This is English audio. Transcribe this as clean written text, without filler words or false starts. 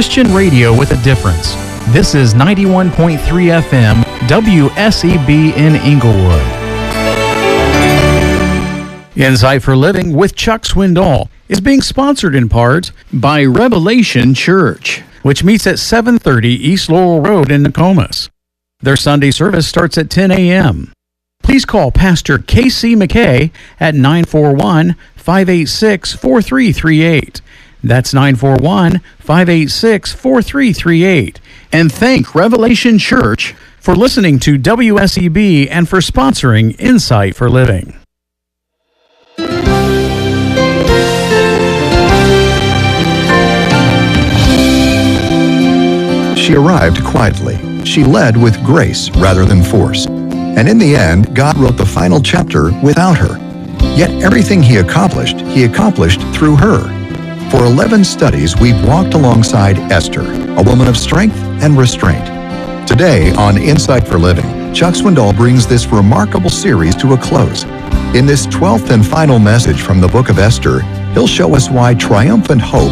Christian radio with a difference. This is 91.3 FM, WSEB in Inglewood. Insight for Living with Chuck Swindoll is being sponsored in part by Revelation Church, which meets at 730 East Laurel Road in Nokomis. Their Sunday service starts at 10 a.m. Please call Pastor K.C. McKay at 941-586-4338. That's 941-586-4338. And thank Revelation Church for listening to WSEB and for sponsoring Insight for Living. She arrived quietly. She led with grace rather than force. And in the end, God wrote the final chapter without her. Yet everything he accomplished through her. For 11 studies, we've walked alongside Esther, a woman of strength and restraint. Today on Insight for Living, Chuck Swindoll brings this remarkable series to a close. In this 12th and final message from the book of Esther, he'll show us why triumphant hope